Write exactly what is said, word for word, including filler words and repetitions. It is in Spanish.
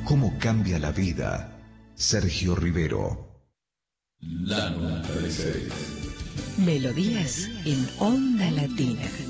cómo cambia la vida. Sergio Rivero. La noventa y seis. Melodías en Onda Latina.